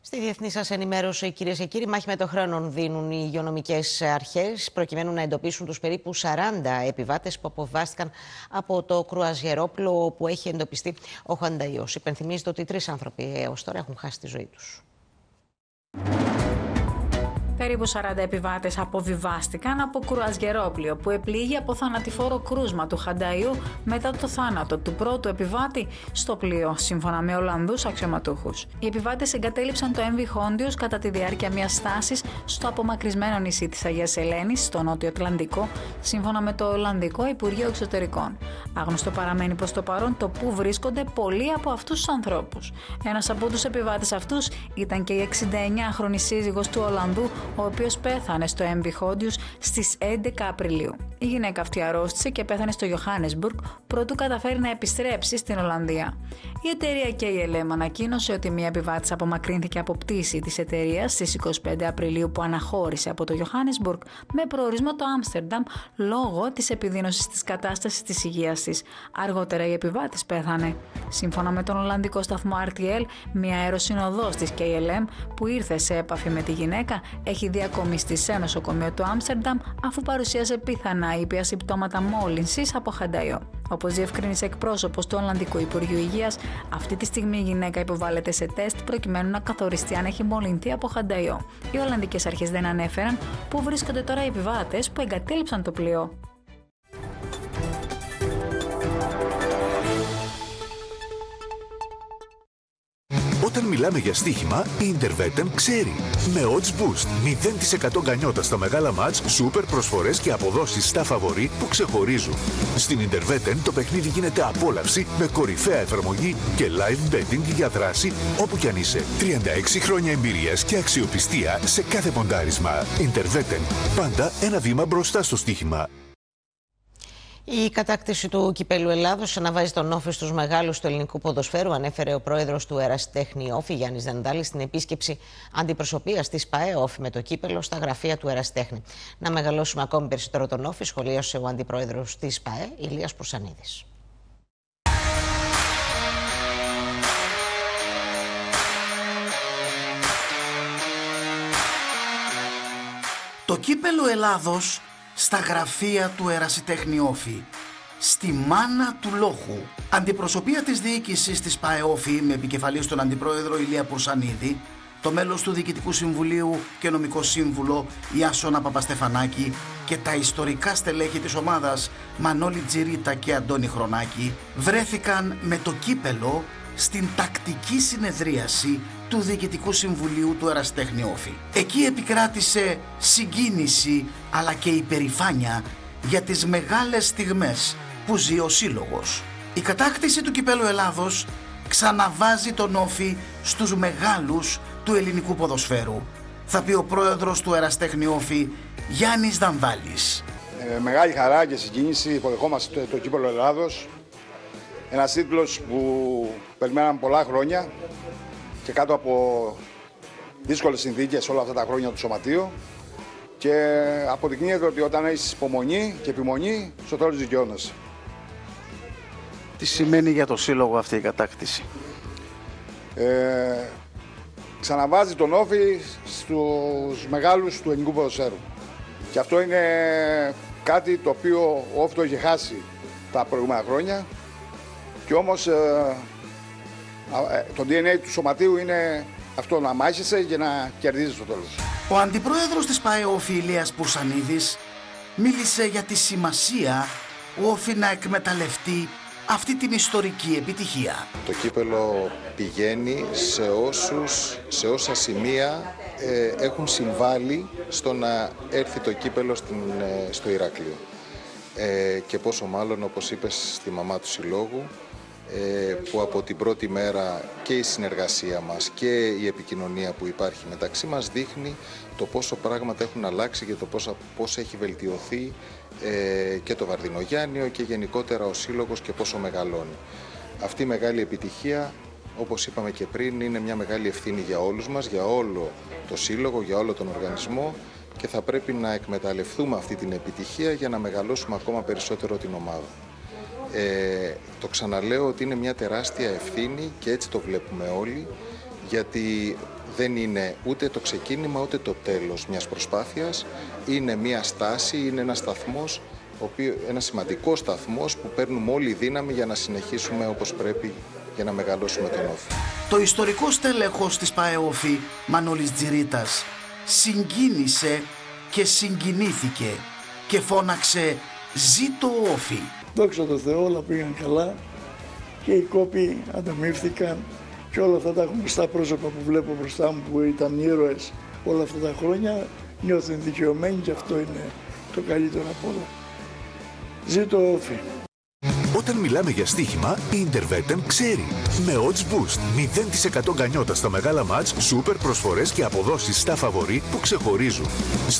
Στη διεθνή σας ενημέρωση, κυρίες και κύριοι, μάχη με το χρόνο δίνουν οι υγειονομικές αρχές προκειμένου να εντοπίσουν τους περίπου 40 επιβάτες που αποβιβάστηκαν από το κρουαζιερόπλοιο όπου έχει εντοπιστεί ο χανταϊός. Υπενθυμίζεται ότι 3 άνθρωποι έως τώρα έχουν χάσει τη ζωή τους. Περίπου 40 επιβάτες αποβιβάστηκαν από κρουαζιερόπλοιο που επλήγει από θανατηφόρο κρούσμα του Χανταϊού μετά το θάνατο του πρώτου επιβάτη στο πλοίο, σύμφωνα με Ολλανδούς αξιωματούχους. Οι επιβάτες εγκατέλειψαν το MV Hondius κατά τη διάρκεια μιας στάσης στο απομακρυσμένο νησί της Αγίας Ελένης, στο Νότιο Ατλαντικό, σύμφωνα με το Ολλανδικό Υπουργείο Εξωτερικών. Άγνωστο παραμένει προς το παρόν το πού βρίσκονται πολλοί από αυτούς τους ανθρώπους. Ένας από τους επιβάτες αυτούς ήταν και η 69χρονη σύζυγος του Ολλανδού, ο οποίος πέθανε στο MV Hondius στις 11 Απριλίου. Η γυναίκα αυτή αρρώστησε και πέθανε στο Johannesburg προτού καταφέρει να επιστρέψει στην Ολλανδία. Η εταιρεία KLM ανακοίνωσε ότι μία επιβάτης απομακρύνθηκε από πτήση της εταιρείας στις 25 Απριλίου που αναχώρησε από το Johannesburg με προορισμό το Άμστερνταμ λόγω της επιδείνωσης της κατάστασης της υγείας της. Αργότερα η επιβάτης πέθανε. Σύμφωνα με τον Ολλανδικό σταθμό RTL, μία αεροσυνοδός της KLM που ήρθε σε επαφή με τη γυναίκα έχει διακομιστεί σε νοσοκομείο του Άμστερνταμ αφού παρουσίασε πιθανά ήπια συμπτώματα μόλυνσης από χανταϊό. Όπως διευκρίνησε εκπρόσωπος του Ολλανδικού Υπουργείου Υγείας, αυτή τη στιγμή η γυναίκα υποβάλλεται σε τεστ προκειμένου να καθοριστεί αν έχει μολυνθεί από χανταϊό. Οι Ολλανδικές αρχές δεν ανέφεραν πού βρίσκονται τώρα οι επιβάτες που εγκατέλειψαν το πλοίο. Όταν μιλάμε για στοίχημα, η Interveten ξέρει. Με Odds Boost, 0% γκανιότα στα μεγάλα μάτς, σούπερ προσφορές και αποδόσεις στα φαβορί που ξεχωρίζουν. Στην Interveten το παιχνίδι γίνεται απόλαυση με κορυφαία εφαρμογή και live betting για δράση όπου κι αν είσαι. 36 χρόνια εμπειρίας και αξιοπιστία σε κάθε ποντάρισμα. Interveten, πάντα ένα βήμα μπροστά στο στοίχημα. Η κατάκτηση του κυπέλου Ελλάδος αναβάζει τον όφη στους μεγάλους του ελληνικού ποδοσφαίρου, ανέφερε ο πρόεδρος του Ερασιτέχνη Όφη, Γιάννης Δαντάλης, στην επίσκεψη αντιπροσωπείας της ΠΑΕ Όφη με το κύπελο στα γραφεία του Ερασιτέχνη. Να μεγαλώσουμε ακόμη περισσότερο τον Όφη, σχολίασε ο αντιπρόεδρος της ΠΑΕ, Ηλίας Πουρσανίδης. Το κύπελο Ελλάδος στα γραφεία του Ερασιτέχνη Όφη, στη μάνα του λόγου. Αντιπροσωπεία της διοίκησης της ΠΑΕ Όφη με επικεφαλής τον αντιπρόεδρο Ηλία Πουρσανίδη, το μέλος του Διοικητικού Συμβουλίου και νομικό σύμβουλο Ιάσονα Παπαστεφανάκη και τα ιστορικά στελέχη της ομάδας Μανώλη Τζιρίτα και Αντώνη Χρονάκη βρέθηκαν με το κύπελο στην τακτική συνεδρίαση του Διοικητικού Συμβουλίου του Ερασιτέχνη Όφη. Εκεί επικράτησε συγκίνηση αλλά και υπερηφάνεια για τις μεγάλες στιγμές που ζει ο σύλλογος. Η κατάκτηση του κυπέλου Ελλάδος ξαναβάζει τον Όφη στους μεγάλους του ελληνικού ποδοσφαίρου, θα πει ο πρόεδρος του Ερασιτέχνη Όφη, Γιάννης Δανδάλης. Μεγάλη χαρά και συγκίνηση υποδεχόμαστε το κύπελο Ελλάδος. Ένας τίτλος που περιμέναμε πολλά χρόνια και κάτω από δύσκολες συνθήκες όλα αυτά τα χρόνια του σωματείου, και αποδεικνύεται ότι όταν έχεις υπομονή και επιμονή, στο τέλος δικαιώνεσαι. Τι σημαίνει για το σύλλογο αυτή η κατάκτηση? Ξαναβάζει τον Όφη στους μεγάλους του ελληνικού ποδοσφαίρου. Και αυτό είναι κάτι το οποίο ο Όφη το είχε χάσει τα προηγούμενα χρόνια. Και όμως το DNA του σωματείου είναι αυτό, να μάχεσαι και να κερδίζεις στο τέλος. Ο αντιπρόεδρος της ΠΑΕ Όφη, Ηλίας Πουρσανίδης, μίλησε για τη σημασία ο Όφη να εκμεταλλευτεί αυτή την ιστορική επιτυχία. Το κύπελο πηγαίνει σε όσα σημεία έχουν συμβάλει στο να έρθει το κύπελο στο Ηράκλειο. Και πόσο μάλλον, όπως είπες, στη μαμά του συλλόγου, που από την πρώτη μέρα και η συνεργασία μας και η επικοινωνία που υπάρχει μεταξύ μας δείχνει το πόσο πράγματα έχουν αλλάξει και το πώς έχει βελτιωθεί και το Βαρδινογιάννιο και γενικότερα ο σύλλογος και πόσο μεγαλώνει. Αυτή η μεγάλη επιτυχία, όπως είπαμε και πριν, είναι μια μεγάλη ευθύνη για όλους μας, για όλο το σύλλογο, για όλο τον οργανισμό, και θα πρέπει να εκμεταλλευτούμε αυτή την επιτυχία για να μεγαλώσουμε ακόμα περισσότερο την ομάδα. Το ξαναλέω ότι είναι μια τεράστια ευθύνη και έτσι το βλέπουμε όλοι, γιατί δεν είναι ούτε το ξεκίνημα ούτε το τέλος μιας προσπάθειας. Είναι μια στάση, είναι ένας σταθμός, ένας σημαντικός σταθμός που παίρνουμε όλη η δύναμη για να συνεχίσουμε όπως πρέπει, για να μεγαλώσουμε τον Όφη. Το ιστορικό στέλεχος της ΠΑΕ Όφη, Μανώλης Τζιρίτας, συγκίνησε και συγκινήθηκε και φώναξε «Ζήτω Όφη». Δόξα τω Θεώ, όλα πήγαν καλά και οι κόποι ανταμείφθηκαν και όλα αυτά τα γνωστά πρόσωπα που βλέπω μπροστά μου που ήταν ήρωες όλα αυτά τα χρόνια νιώθουν δικαιωμένοι και αυτό είναι το καλύτερο από όλα. Ζήτω Όφη. Όταν μιλάμε για στοίχημα, η Intervetem ξέρει. Με Odds Boost, 0% γκανιότα στα μεγάλα μάτς, σούπερ προσφορές και αποδόσεις στα φαβορί που ξεχωρίζουν.